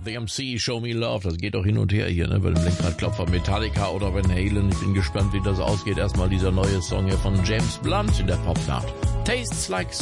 The MC, Show Me Love. Das geht doch hin und her hier, ne? Bei dem Lenkradklopfer Metallica oder Van Halen. Ich bin gespannt, wie das ausgeht. Erstmal dieser neue Song hier von James Blunt in der Popnacht. Tastes Like